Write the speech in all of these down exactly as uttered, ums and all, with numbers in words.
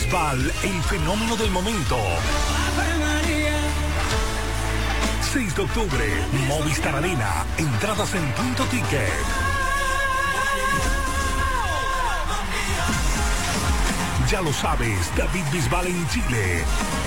Bisbal, el fenómeno del momento. seis de octubre, Movistar Arena, entradas en Punto Ticket. Ya lo sabes, David Bisbal en Chile.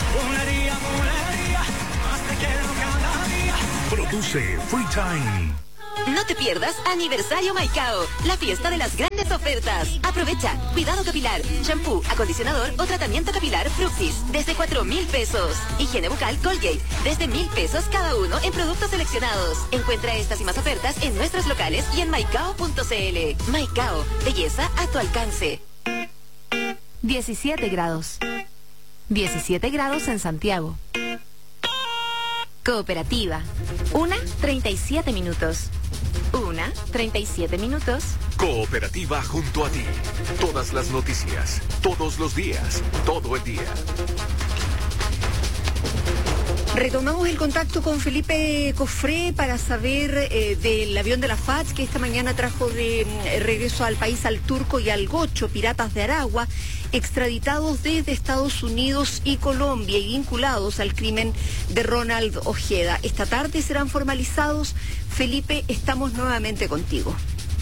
Produce Free Time. No te pierdas Aniversario Maicao, la fiesta de las grandes ofertas. Aprovecha, cuidado capilar, shampoo, acondicionador o tratamiento capilar Fructis, desde cuatro mil pesos. Higiene bucal Colgate, desde mil pesos cada uno en productos seleccionados. Encuentra estas y más ofertas en nuestros locales y en maicao punto cl. Maicao, belleza a tu alcance. diecisiete grados. diecisiete grados en Santiago. Cooperativa. Una, treinta y siete minutos. Una, treinta y siete minutos. Cooperativa junto a ti. Todas las noticias, todos los días, todo el día. Retomamos el contacto con Felipe Cofré para saber eh, del avión de la F A C que esta mañana trajo de eh, regreso al país al Turco y al Gocho, piratas de Aragua, extraditados desde Estados Unidos y Colombia y vinculados al crimen de Ronald Ojeda. Esta tarde serán formalizados. Felipe, estamos nuevamente contigo.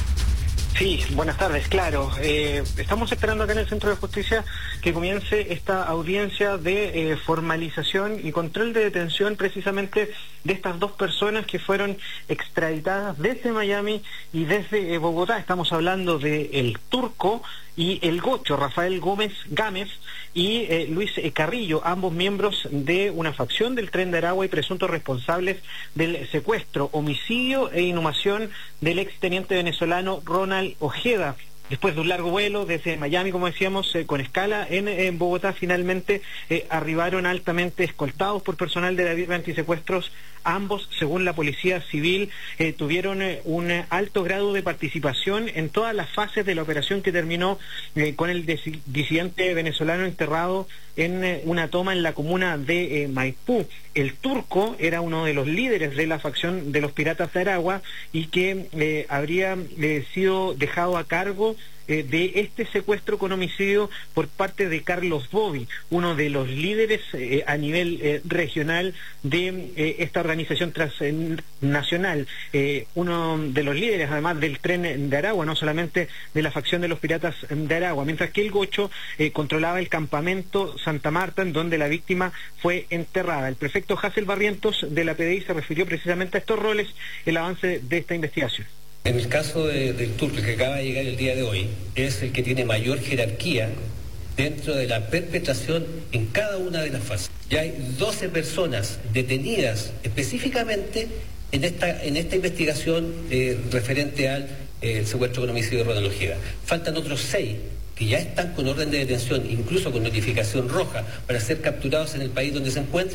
Sí, buenas tardes, claro. Eh, estamos esperando acá en el Centro de Justicia que comience esta audiencia de eh, formalización y control de detención precisamente de estas dos personas que fueron extraditadas desde Miami y desde eh, Bogotá. Estamos hablando de el Turco y el Gocho, Rafael Gómez Gámez y eh, Luis eh, Carrillo, ambos miembros de una facción del Tren de Aragua y presuntos responsables del secuestro, homicidio e inhumación del exteniente venezolano Ronald Ojeda. Después de un largo vuelo desde Miami, como decíamos, eh, con escala en, en Bogotá, finalmente eh, arribaron altamente escoltados por personal de la Brigada Antisecuestros. Ambos, según la Policía Civil, eh, tuvieron eh, un alto grado de participación en todas las fases de la operación que terminó eh, con el disidente venezolano enterrado en eh, una toma en la comuna de eh, Maipú. El Turco era uno de los líderes de la facción de los Piratas de Aragua y que eh, habría eh, sido dejado a cargo Eh, de este secuestro con homicidio por parte de Carlos Bobby, uno de los líderes eh, a nivel eh, regional de eh, esta organización transnacional, eh, uno de los líderes además del Tren de Aragua, no solamente de la facción de los Piratas de Aragua, mientras que el Gocho eh, controlaba el campamento Santa Marta en donde la víctima fue enterrada. El prefecto Hassel Barrientos de la P D I se refirió precisamente a estos roles, el avance de esta investigación. En el caso de, del Turco, que acaba de llegar el día de hoy, es el que tiene mayor jerarquía dentro de la perpetración en cada una de las fases. Ya hay doce personas detenidas específicamente en esta, en esta investigación eh, referente al eh, secuestro con homicidio de Ronald Ojeda. Faltan otros seis que ya están con orden de detención, incluso con notificación roja, para ser capturados en el país donde se encuentren.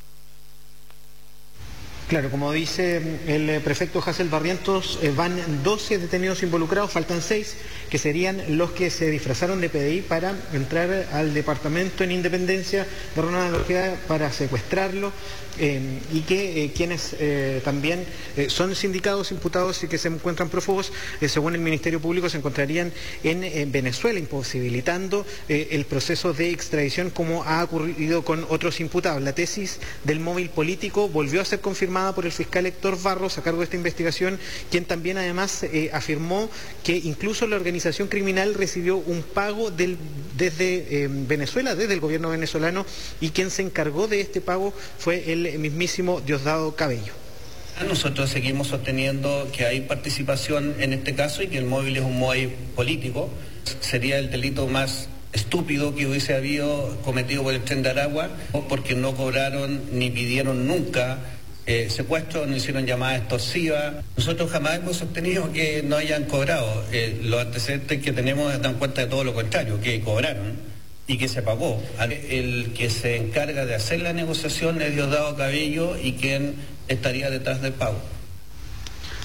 Claro, como dice el prefecto Hassel Barrientos, eh, van doce detenidos involucrados, faltan seis, que serían los que se disfrazaron de P D I para entrar al departamento en Independencia de Ronald Ojeda para secuestrarlo, eh, y que eh, quienes eh, también eh, son sindicados, imputados y que se encuentran prófugos, eh, según el Ministerio Público, se encontrarían en eh, Venezuela, imposibilitando eh, el proceso de extradición como ha ocurrido con otros imputados. La tesis del móvil político volvió a ser confirmada por el fiscal Héctor Barros a cargo de esta investigación, quien también además eh, afirmó que incluso la organización criminal recibió un pago del, desde eh, Venezuela, desde el gobierno venezolano, y quien se encargó de este pago fue el mismísimo Diosdado Cabello. Nosotros seguimos sosteniendo que hay participación en este caso y que el móvil es un móvil político. Sería el delito más estúpido que hubiese habido cometido por el Tren de Aragua, porque no cobraron ni pidieron nunca Eh, secuestro, no hicieron llamadas extorsivas. Nosotros jamás hemos sostenido que no hayan cobrado. Eh, los antecedentes que tenemos dan cuenta de todo lo contrario, que cobraron y que se pagó. El que se encarga de hacer la negociación es Diosdado Cabello y quien estaría detrás del pago.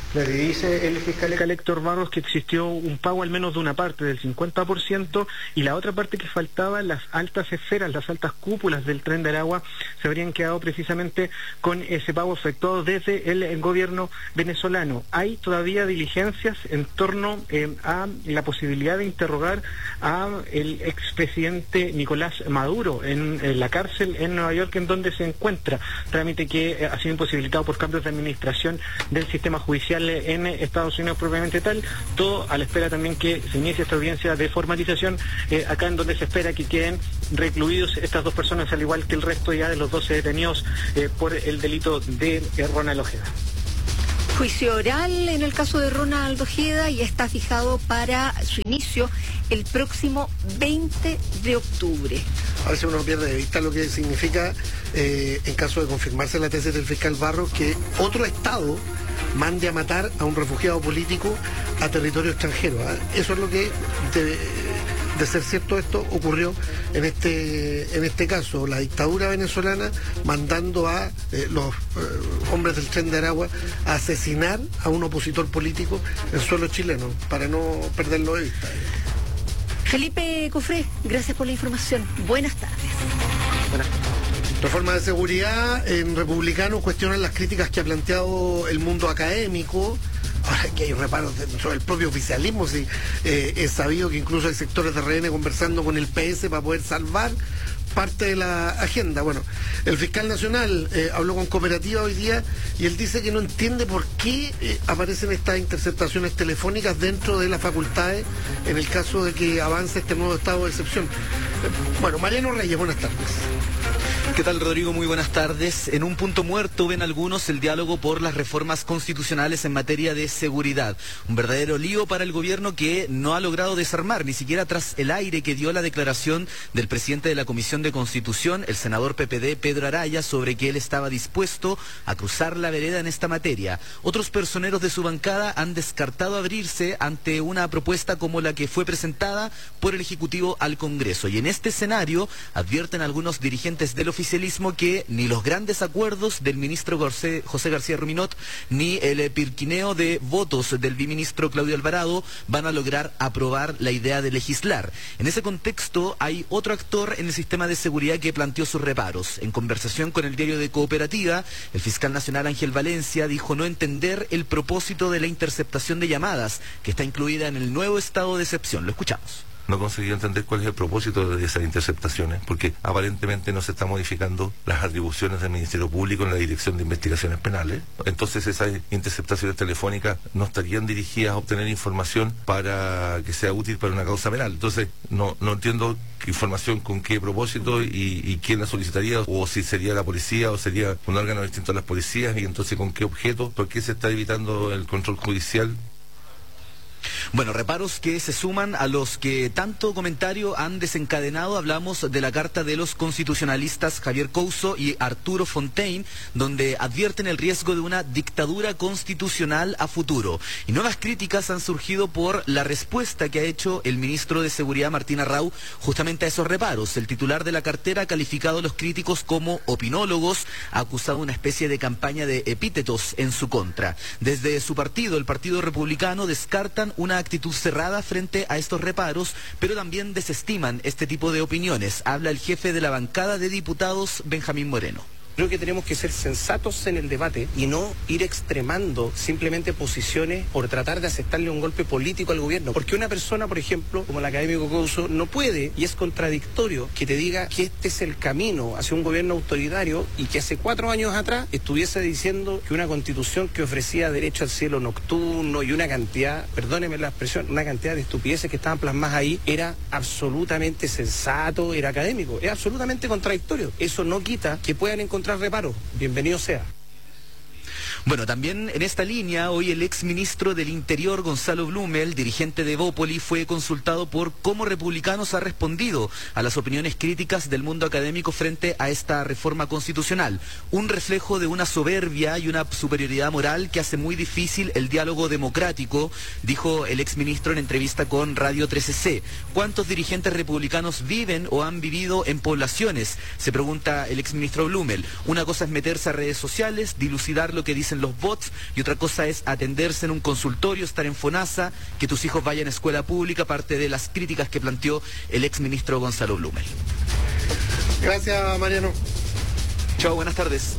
Claro, y dice el fiscal Héctor Barros que existió un pago al menos de una parte, del cincuenta por ciento, y la otra parte que faltaba, las altas esferas, las altas cúpulas del Tren de Aragua, se habrían quedado precisamente con ese pago efectuado desde el, el gobierno venezolano. Hay todavía diligencias en torno eh, a la posibilidad de interrogar a el expresidente Nicolás Maduro en, en la cárcel en Nueva York, en donde se encuentra, trámite que eh, ha sido imposibilitado por cambios de administración del sistema judicial en Estados Unidos propiamente tal, todo a la espera también que se inicie esta audiencia de formalización, eh, acá en donde se espera que queden recluidos estas dos personas, al igual que el resto ya de los doce detenidos eh, por el delito de eh, Ronald Ojeda. Juicio oral en el caso de Ronald Ojeda y está fijado para su inicio el próximo veinte de octubre. A veces uno pierde de vista lo que significa, eh, en caso de confirmarse la tesis del fiscal Barros, que otro Estado mande a matar a un refugiado político a territorio extranjero. ¿eh? Eso es lo que, de, de ser cierto esto, ocurrió en este en este caso. La dictadura venezolana mandando a eh, los eh, hombres del Tren de Aragua a asesinar a un opositor político en suelo chileno, para no perderlo de vista. Felipe Cofré, gracias por la información. Buenas tardes. Buenas tardes. Reforma de seguridad, en Republicanos cuestionan las críticas que ha planteado el mundo académico. Ahora que hay reparos dentro del propio oficialismo, sí, eh, es sabido que incluso hay sectores de R N conversando con el P S para poder salvar parte de la agenda. Bueno, el fiscal nacional eh, habló con Cooperativa hoy día y él dice que no entiende por qué eh, aparecen estas interceptaciones telefónicas dentro de las facultades en el caso de que avance este nuevo estado de excepción. Eh, bueno, Mariano Reyes, buenas tardes. ¿Qué tal, Rodrigo? Muy buenas tardes. En un punto muerto ven algunos el diálogo por las reformas constitucionales en materia de seguridad. Un verdadero lío para el gobierno que no ha logrado desarmar, ni siquiera tras el aire que dio la declaración del presidente de la Comisión de Constitución, el senador P P D, Pedro Araya, sobre que él estaba dispuesto a cruzar la vereda en esta materia. Otros personeros de su bancada han descartado abrirse ante una propuesta como la que fue presentada por el Ejecutivo al Congreso. Y en este escenario advierten algunos dirigentes del oficialismo que ni los grandes acuerdos del ministro José, José García Ruminot ni el pirquineo de votos del biministro Claudio Alvarado van a lograr aprobar la idea de legislar. En ese contexto hay otro actor en el sistema de seguridad que planteó sus reparos. En conversación con el diario de Cooperativa, el fiscal nacional Ángel Valencia dijo no entender el propósito de la interceptación de llamadas que está incluida en el nuevo estado de excepción. Lo escuchamos. No conseguí entender cuál es el propósito de esas interceptaciones, porque aparentemente no se están modificando las atribuciones del Ministerio Público en la Dirección de Investigaciones Penales. Entonces esas interceptaciones telefónicas no estarían dirigidas a obtener información para que sea útil para una causa penal. Entonces no, no entiendo qué información, con qué propósito y, y quién la solicitaría, o si sería la policía o sería un órgano distinto a las policías, y entonces con qué objeto, por qué se está evitando el control judicial. Bueno, reparos que se suman a los que tanto comentario han desencadenado. Hablamos de la carta de los constitucionalistas Javier Couso y Arturo Fontaine, donde advierten el riesgo de una dictadura constitucional a futuro. Y nuevas críticas han surgido por la respuesta que ha hecho el ministro de Seguridad, Martín Arrau, justamente a esos reparos. El titular de la cartera ha calificado a los críticos como opinólogos, ha acusado una especie de campaña de epítetos en su contra. Desde su partido, el Partido Republicano, descartan una actitud cerrada frente a estos reparos, pero también desestiman este tipo de opiniones. Habla el jefe de la bancada de diputados, Benjamín Moreno. Creo que tenemos que ser sensatos en el debate y no ir extremando simplemente posiciones por tratar de aceptarle un golpe político al gobierno. Porque una persona, por ejemplo, como el académico Couso, no puede, y es contradictorio, que te diga que este es el camino hacia un gobierno autoritario y que hace cuatro años atrás estuviese diciendo que una constitución que ofrecía derecho al cielo nocturno y una cantidad, perdóneme la expresión, una cantidad de estupideces que estaban plasmadas ahí, era absolutamente sensato, era académico. Es absolutamente contradictorio. Eso no quita que puedan encontrar reparo. Bienvenido sea. Bueno, también en esta línea, hoy el ex ministro del Interior, Gonzalo Blumel, dirigente de Bópoli, fue consultado por cómo Republicanos ha respondido a las opiniones críticas del mundo académico frente a esta reforma constitucional. Un reflejo de una soberbia y una superioridad moral que hace muy difícil el diálogo democrático, dijo el ex ministro en entrevista con Radio trece ce. ¿Cuántos dirigentes republicanos viven o han vivido en poblaciones? Se pregunta el ex ministro Blumel. Una cosa es meterse a redes sociales, dilucidar lo que dicen utilicen los bots y otra cosa es atenderse en un consultorio, estar en FONASA, que tus hijos vayan a escuela pública, parte de las críticas que planteó el exministro Gonzalo Blumel. Gracias, Mariano. Chao, buenas tardes.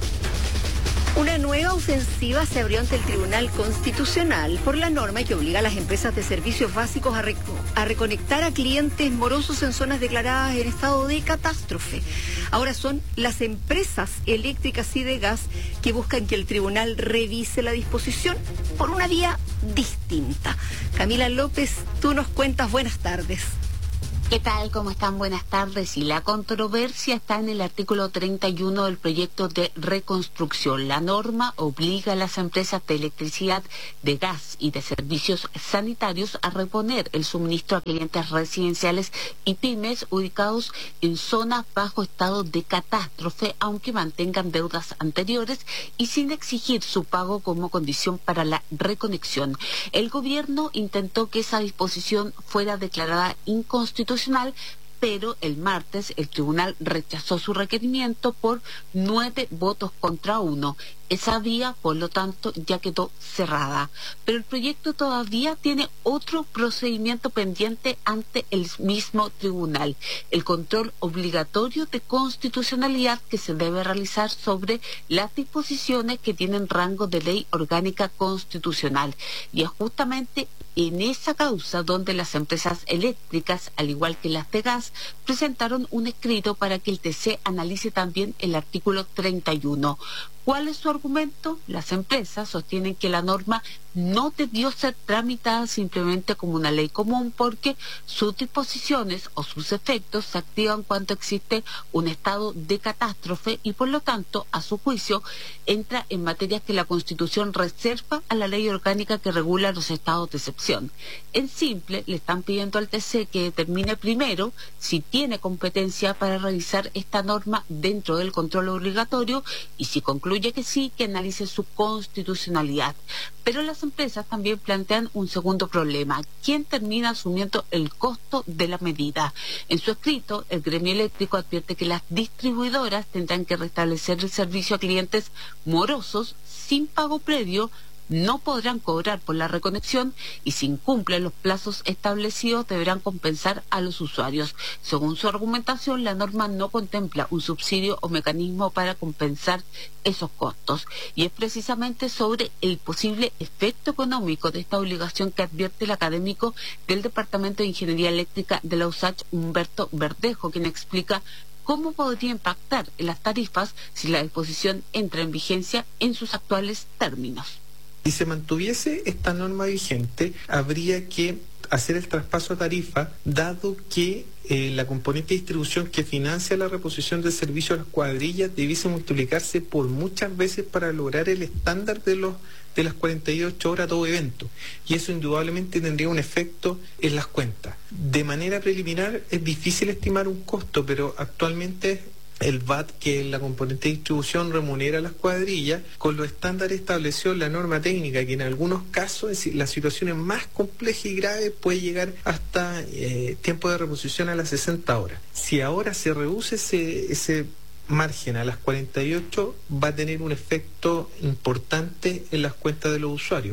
Una nueva ofensiva se abrió ante el Tribunal Constitucional por la norma que obliga a las empresas de servicios básicos a, rec a reconectar a clientes morosos en zonas declaradas en estado de catástrofe. Ahora son las empresas eléctricas y de gas que buscan que el tribunal revise la disposición por una vía distinta. Camila López, tú nos cuentas. Buenas tardes. ¿Qué tal? ¿Cómo están? Buenas tardes. Y la controversia está en el artículo treinta y uno del proyecto de reconstrucción. La norma obliga a las empresas de electricidad, de gas y de servicios sanitarios a reponer el suministro a clientes residenciales y pymes ubicados en zonas bajo estado de catástrofe, aunque mantengan deudas anteriores y sin exigir su pago como condición para la reconexión. El gobierno intentó que esa disposición fuera declarada inconstitucional, pero el martes el tribunal rechazó su requerimiento por nueve votos contra uno. Esa vía, por lo tanto, ya quedó cerrada. Pero el proyecto todavía tiene otro procedimiento pendiente ante el mismo tribunal: el control obligatorio de constitucionalidad que se debe realizar sobre las disposiciones que tienen rango de ley orgánica constitucional. Y es justamente en esa causa donde las empresas eléctricas, al igual que las de gas, presentaron un escrito para que el T C analice también el artículo treinta y uno. ¿Cuál es su argumento? Las empresas sostienen que la norma no debió ser tramitada simplemente como una ley común porque sus disposiciones o sus efectos se activan cuando existe un estado de catástrofe y por lo tanto, a su juicio, entra en materias que la Constitución reserva a la ley orgánica que regula los estados de excepción. En simple, le están pidiendo al T C que determine primero si tiene competencia para revisar esta norma dentro del control obligatorio y si concluye que sí, que analice su constitucionalidad. Pero las empresas también plantean un segundo problema: ¿quién termina asumiendo el costo de la medida? En su escrito, el gremio eléctrico advierte que las distribuidoras tendrán que restablecer el servicio a clientes morosos sin pago previo, no podrán cobrar por la reconexión y si incumplen los plazos establecidos deberán compensar a los usuarios. Según su argumentación, la norma no contempla un subsidio o mecanismo para compensar esos costos. Y es precisamente sobre el posible efecto económico de esta obligación que advierte el académico del Departamento de Ingeniería Eléctrica de la U S A C H, Humberto Verdejo, quien explica cómo podría impactar en las tarifas si la disposición entra en vigencia en sus actuales términos. Si se mantuviese esta norma vigente, habría que hacer el traspaso a tarifa, dado que eh, la componente de distribución que financia la reposición del servicio a las cuadrillas debiese multiplicarse por muchas veces para lograr el estándar de los de las cuarenta y ocho horas a todo evento. Y eso indudablemente tendría un efecto en las cuentas. De manera preliminar es difícil estimar un costo, pero actualmente el V A T, que es la componente de distribución, remunera a las cuadrillas con los estándares establecidos en la norma técnica, que en algunos casos, es decir, las situaciones más complejas y graves, puede llegar hasta eh, tiempo de reposición a las sesenta horas. Si ahora se reduce ese, ese margen a las cuarenta y ocho, va a tener un efecto importante en las cuentas de los usuarios.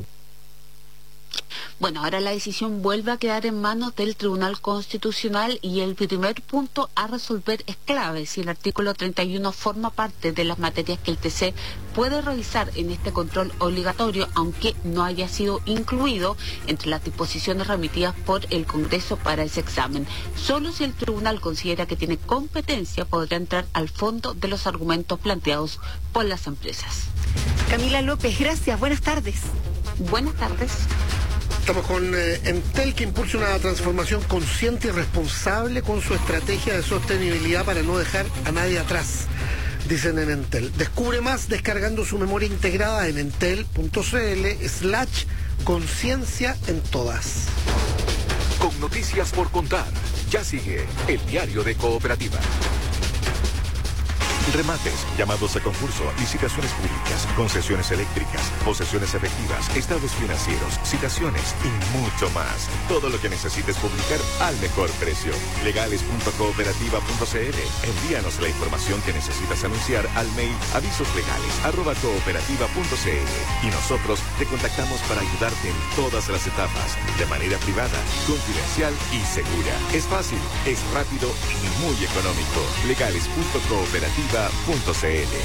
Bueno, ahora la decisión vuelve a quedar en manos del Tribunal Constitucional y el primer punto a resolver es clave: si el artículo treinta y uno forma parte de las materias que el T C puede revisar en este control obligatorio, aunque no haya sido incluido entre las disposiciones remitidas por el Congreso para ese examen. Solo si el Tribunal considera que tiene competencia podrá entrar al fondo de los argumentos planteados por las empresas. Camila López, gracias. Buenas tardes. Buenas tardes. Estamos con eh, Entel, que impulsa una transformación consciente y responsable con su estrategia de sostenibilidad para no dejar a nadie atrás, dicen en Entel. Descubre más descargando su memoria integrada en entel.cl slash conciencia en todas. Con noticias por contar, ya sigue el diario de Cooperativa. Remates, llamados a concurso, licitaciones públicas, concesiones eléctricas, posesiones efectivas, estados financieros, citaciones y mucho más. Todo lo que necesites publicar al mejor precio. legales punto cooperativa punto c l. Envíanos la información que necesitas anunciar al mail avisoslegales arroba cooperativa punto c l y nosotros te contactamos para ayudarte en todas las etapas, de manera privada, confidencial y segura. Es fácil, es rápido y muy económico. legales punto cooperativa punto c l.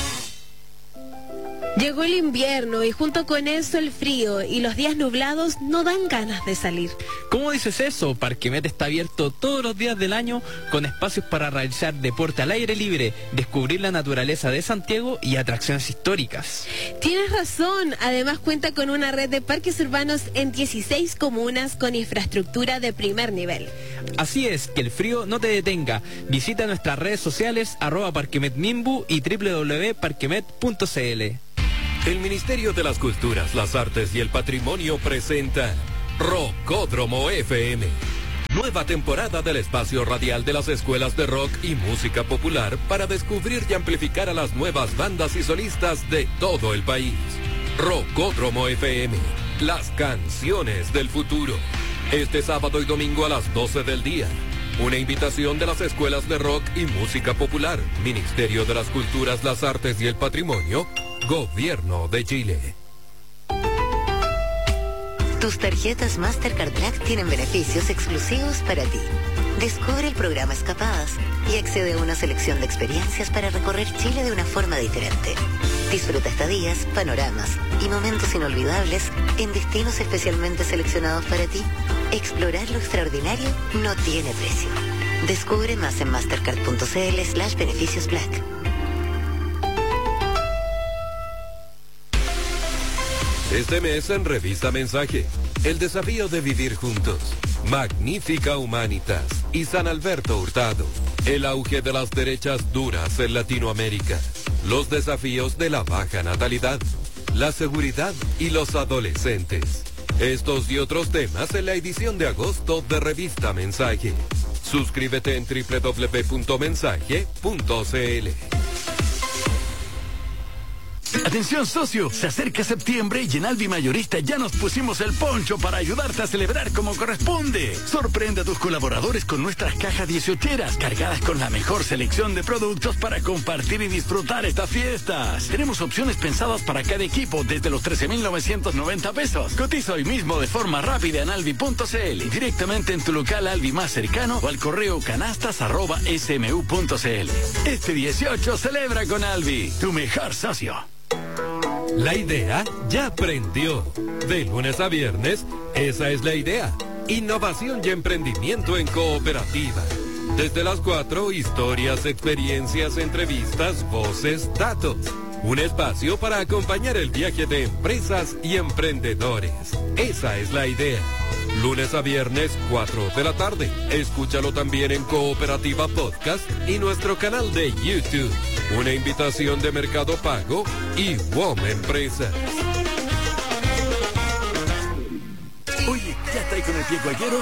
Llegó el invierno y junto con eso el frío y los días nublados no dan ganas de salir. ¿Cómo dices eso? Parquemet está abierto todos los días del año con espacios para realizar deporte al aire libre, descubrir la naturaleza de Santiago y atracciones históricas. Tienes razón, además cuenta con una red de parques urbanos en dieciséis comunas con infraestructura de primer nivel. Así es, que el frío no te detenga. Visita nuestras redes sociales arroba parquemetmimbu y doble u doble u doble u punto parquemet punto c l. El Ministerio de las Culturas, las Artes y el Patrimonio presenta Rockódromo F M. Nueva temporada del espacio radial de las escuelas de rock y música popular para descubrir y amplificar a las nuevas bandas y solistas de todo el país. Rockódromo F M, las canciones del futuro. Este sábado y domingo a las doce del día. Una invitación de las escuelas de rock y música popular, Ministerio de las Culturas, las Artes y el Patrimonio, Gobierno de Chile. Tus tarjetas Mastercard Black tienen beneficios exclusivos para ti. Descubre el programa Escapadas y accede a una selección de experiencias para recorrer Chile de una forma diferente. Disfruta estadías, panoramas y momentos inolvidables en destinos especialmente seleccionados para ti. Explorar lo extraordinario no tiene precio. Descubre más en mastercard punto c l slash beneficios black. Este mes en Revista Mensaje, el desafío de vivir juntos, Magnífica Humanitas y San Alberto Hurtado, el auge de las derechas duras en Latinoamérica, los desafíos de la baja natalidad, la seguridad y los adolescentes. Estos y otros temas en la edición de agosto de Revista Mensaje. Suscríbete en doble u doble u doble u punto mensaje punto c l. Atención socio, se acerca septiembre y en Alvi Mayorista ya nos pusimos el poncho para ayudarte a celebrar como corresponde. Sorprende a tus colaboradores con nuestras cajas dieciocheras cargadas con la mejor selección de productos para compartir y disfrutar estas fiestas. Tenemos opciones pensadas para cada equipo desde los trece mil novecientos noventa pesos. Cotiza hoy mismo de forma rápida en alvi punto c l, directamente en tu local Alvi más cercano o al correo canastas arroba s m u punto c l. Este dieciocho celebra con Alvi, tu mejor socio. La idea ya prendió. De lunes a viernes, esa es la idea. Innovación y emprendimiento en cooperativa. Desde las cuatro, historias, experiencias, entrevistas, voces, datos. Un espacio para acompañar el viaje de empresas y emprendedores. Esa es la idea. Lunes a viernes, cuatro de la tarde. Escúchalo también en Cooperativa Podcast y nuestro canal de YouTube. Una invitación de Mercado Pago y W O M Empresas. Oye, ¿ya estáis con el pie cualquiera?